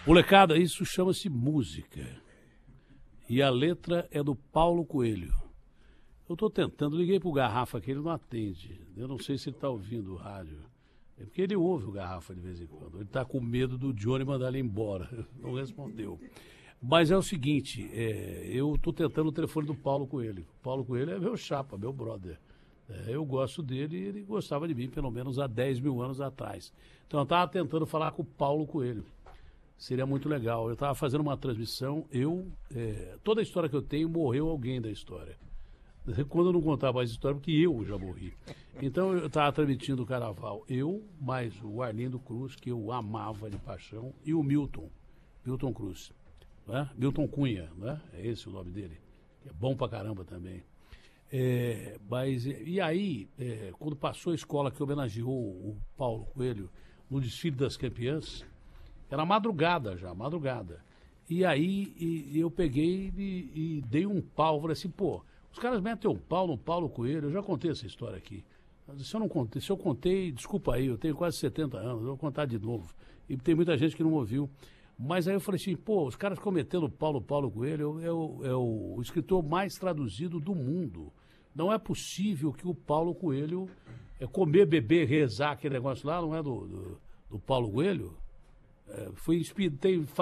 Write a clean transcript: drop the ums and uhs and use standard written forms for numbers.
Molecada, isso chama-se música. E a letra é do Paulo Coelho. Eu estou tentando, liguei pro Garrafa aqui, ele não atende. Eu não sei se ele está ouvindo o rádio. É porque ele ouve o Garrafa de vez em quando. Ele está com medo do Johnny mandar ele embora. Não respondeu. Mas é o seguinte, eu estou tentando o telefone do Paulo Coelho. O Paulo Coelho é meu chapa, meu brother. Eu gosto dele e ele gostava de mim, pelo menos há 10 mil anos atrás. Então eu estava tentando falar com o Paulo Coelho. Seria muito legal. Eu estava fazendo uma transmissão, toda a história que eu tenho, morreu alguém da história. Quando eu não contava mais história, porque eu já morri. Então eu estava transmitindo o Carnaval. Eu, mais o Arlindo Cruz, que eu amava de paixão, e o Milton Cruz. Né? Milton Cunha, né? É esse o nome dele. É bom pra caramba também. E aí, quando passou a escola que homenageou o Paulo Coelho no desfile das campeãs, era madrugada já, madrugada. E aí eu peguei e dei um pau, falei assim, pô, os caras metem um pau no Paulo Coelho, eu já contei essa história aqui. Se eu contei, desculpa aí, eu tenho quase 70 anos, eu vou contar de novo. E tem muita gente que não ouviu. Mas aí eu falei assim, pô, os caras cometendo Paulo Coelho é o escritor mais traduzido do mundo. Não é possível que o Paulo Coelho comer, beber, rezar, aquele negócio lá, não é do Paulo Coelho? Foi inspirado,